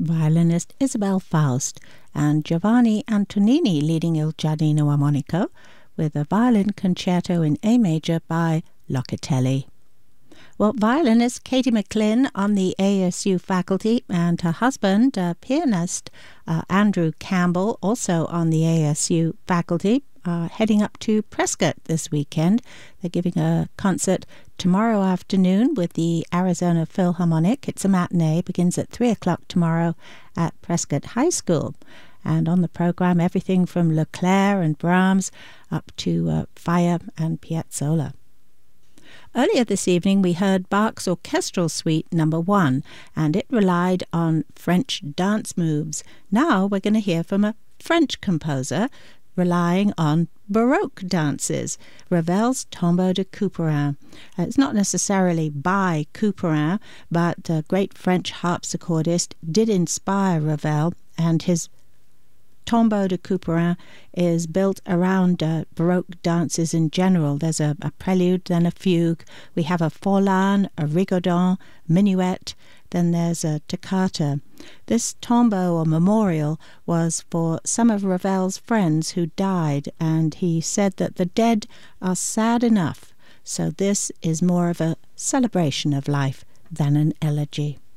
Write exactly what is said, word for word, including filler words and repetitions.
violinist Isabel Faust, and Giovanni Antonini leading Il Giardino Armonico with a violin concerto in A major by Locatelli. Well, violinist Katie McLinn on the A S U faculty, and her husband, uh, pianist uh, Andrew Campbell, also on the A S U faculty, uh, heading up to Prescott this weekend. They're giving a concert tomorrow afternoon with the Arizona Philharmonic. It's a matinee, begins at three o'clock tomorrow at Prescott High School. And on the program, everything from Leclerc and Brahms up to uh, Fire and Piazzolla. Earlier this evening, we heard Bach's Orchestral Suite Number One, and it relied on French dance moves. Now we're going to hear from a French composer relying on Baroque dances, Ravel's Tombeau de Couperin. Uh, it's not necessarily by Couperin, but a great French harpsichordist did inspire Ravel, and his Tombeau de Couperin is built around uh, Baroque dances in general. There's a, a prelude, then a fugue. We have a forlan, a rigodon, minuet, then there's a toccata. This tombeau or memorial was for some of Ravel's friends who died, and he said that the dead are sad enough, so this is more of a celebration of life than an elegy.